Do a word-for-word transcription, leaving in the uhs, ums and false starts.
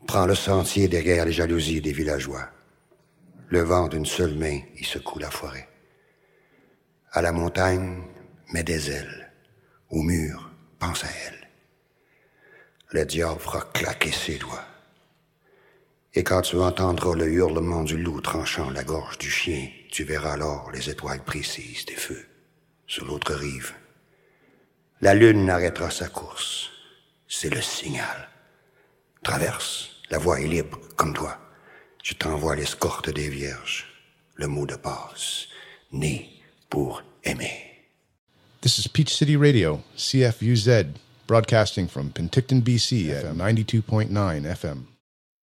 prend le sentier derrière les jalousies des villageois. Le vent d'une seule main y secoue la forêt. À la montagne, mets des ailes. Au mur, pense à elle. Le diable fera claquer ses doigts. Et quand tu entendras le hurlement du loup tranchant la gorge du chien, tu verras alors les étoiles précises des feux sur l'autre rive. La lune arrêtera sa course. C'est le signal. Traverse, la voie est libre, comme toi. Je t'envoie l'escorte des vierges, le mot de passe, né pour aimer. This is Peach City Radio, C F U Z, broadcasting from Penticton, B C at ninety-two point nine F M.